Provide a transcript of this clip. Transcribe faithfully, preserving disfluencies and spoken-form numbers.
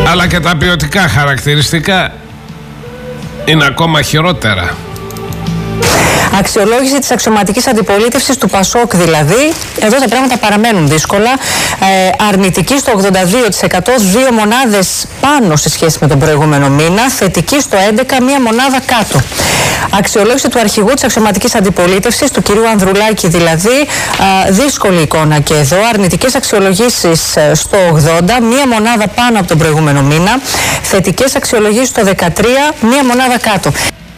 Αλλά και τα ποιοτικά χαρακτηριστικά είναι ακόμα χειρότερα. Αξιολόγηση της αξιωματικής αντιπολίτευσης του Πασόκ δηλαδή. Εδώ τα πράγματα παραμένουν δύσκολα. Ε, αρνητική στο ογδόντα δύο τοις εκατό, δύο μονάδες πάνω σε σχέση με τον προηγούμενο μήνα. Θετική στο έντεκα τοις εκατό, μία μονάδα κάτω. Αξιολόγηση του αρχηγού της αξιωματικής αντιπολίτευσης, του κυρίου Ανδρουλάκη δηλαδή. Α, δύσκολη εικόνα και εδώ. Αρνητικές αξιολογήσεις στο ογδόντα, μία μονάδα πάνω από τον προηγούμενο μήνα. Θετικές αξιολογήσεις στο δεκατρία, μία μονάδα κάτω.